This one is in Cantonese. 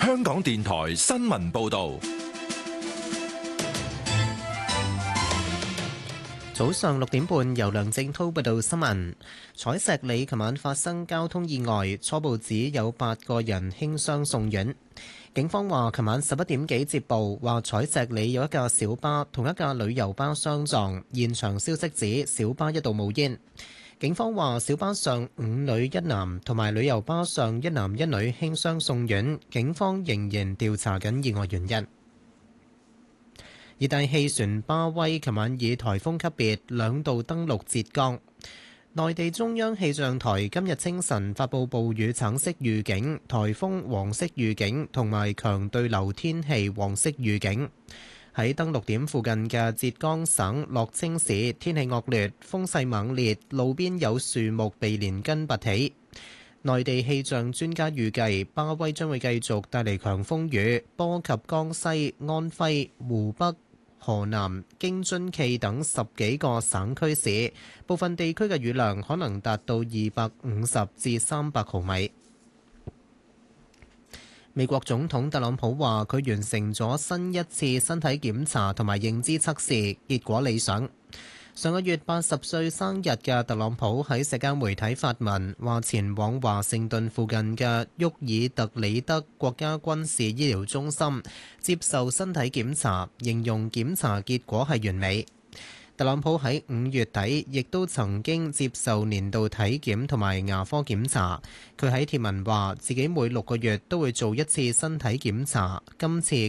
香港電台新聞報道。 早上6點半，由梁正滔報道新聞。彩石里琴晚發生交通意外，初步指有8個人輕傷送院。警方話，琴晚11點幾接報，話彩石里有一架小巴同一架旅遊巴相撞，現場消息指小巴一度冒煙。警方話，小巴上5女1男同埋旅遊巴上1男1女輕傷送院，警方仍然調查緊意外原因。熱帶氣旋巴威琴晚以颱風級別2度登陸浙江。內地中央氣象台今日清晨發布暴雨橙色預警、颱風黃色預警同埋強對流天氣黃色預警。喺登陸點附近嘅浙江省樂清市，天氣惡劣，風勢猛烈，路邊有樹木被連根拔起。內地氣象專家預計，巴威將會繼續帶嚟強風雨，波及江西、安徽、湖北、河南、京津冀等10幾個省區市，部分地區嘅雨量可能達到250至300毫米。美國總統特朗普話，佢完成咗新一次身體檢查同埋認知測試，結果理想。上個月80歲生日嘅特朗普喺社交媒體發文，話前往華盛頓附近嘅沃爾特里德國家軍事醫療中心接受身體檢查，形容檢查結果係完美。特朗普喺5月底亦都曾經接受年度體檢同埋牙科檢查。佢喺貼文話，自己每6個月都會做一次身體檢查，今次